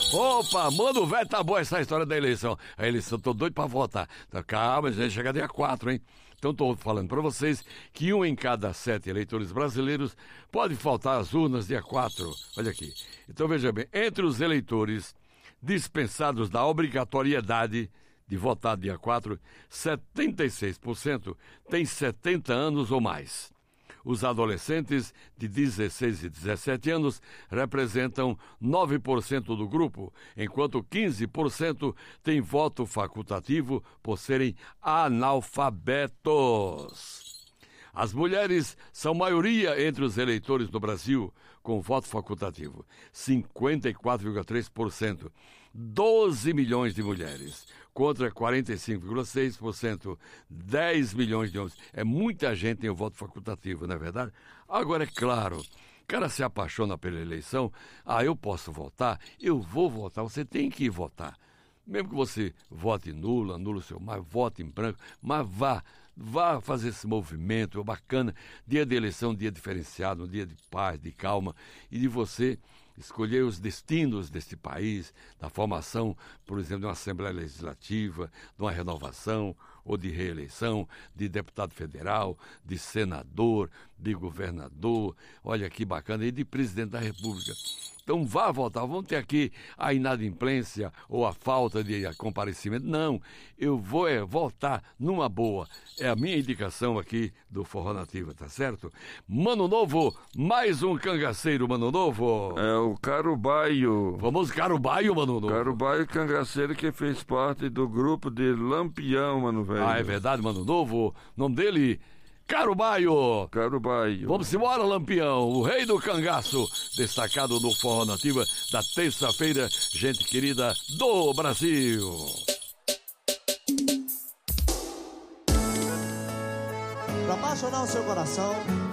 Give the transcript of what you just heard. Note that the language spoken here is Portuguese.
Opa, mano, velho, tá boa essa história da eleição. A eleição, tô doido pra votar. Tá, calma, a gente chega dia 4, hein? Então tô falando pra vocês que 1 em cada 7 eleitores brasileiros pode faltar às urnas dia 4. Olha aqui. Então veja bem, entre os eleitores dispensados da obrigatoriedade de votar dia 4, 76% têm 70 anos ou mais. Os adolescentes de 16 e 17 anos representam 9% do grupo, enquanto 15% têm voto facultativo por serem analfabetos. As mulheres são maioria entre os eleitores do Brasil com voto facultativo, 54,3%, 12 milhões de mulheres, contra 45,6%, 10 milhões de homens. É muita gente que tem o voto facultativo, não é verdade? Agora, é claro, o cara se apaixona pela eleição, eu posso votar, eu vou votar, você tem que ir votar. Mesmo que você vote nulo, anula o seu, mas vote em branco, mas vá fazer esse movimento bacana, dia de eleição, dia diferenciado, um dia de paz, de calma, e de você escolher os destinos deste país, da formação, por exemplo, de uma Assembleia Legislativa, de uma renovação ou de reeleição, de deputado federal, de senador, de governador, olha que bacana, e de presidente da República. Então vá votar, vamos ter aqui a inadimplência ou a falta de comparecimento. Não, eu vou votar numa boa. É a minha indicação aqui do Forró Nativa, tá certo? Mano Novo, mais um cangaceiro, Mano Novo. É o Carubaio. Vamos, Carubaio, Mano Novo. Carubaio cangaceiro que fez parte do grupo de Lampião, mano velho. É verdade, Mano Novo. O nome dele... Carubaio! Carubaio. Vamos embora, Lampião, o rei do cangaço, destacado no Forró Nativa da terça-feira, gente querida do Brasil. Pra apaixonar o seu coração,